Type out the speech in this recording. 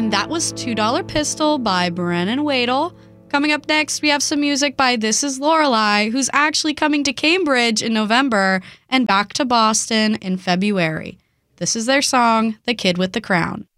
And that was $2 Pistol by Brennan Wadle. Coming up next, we have some music by This Is Lorelei, who's actually coming to Cambridge in November and back to Boston in February. This is their song, The Kid with the Crown.